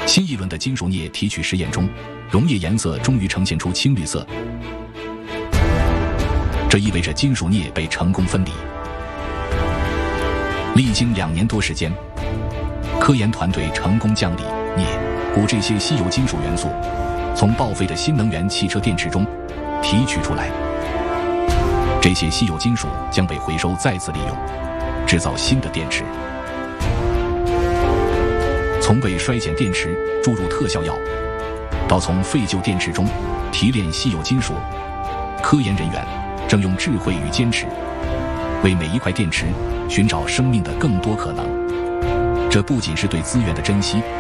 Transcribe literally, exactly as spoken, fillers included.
新一轮的金属镍提取实验中，溶液颜色终于呈现出青绿色，这意味着金属镍被成功分离。历经两年多时间，科研团队成功将锂、镍、钴这些稀有金属元素从报废的新能源汽车电池中提取出来。这些稀有金属将被回收再次利用，制造新的电池。从为衰减电池注入特效药，到从废旧电池中提炼稀有金属，科研人员正用智慧与坚持，为每一块电池寻找生命的更多可能。这不仅是对资源的珍惜，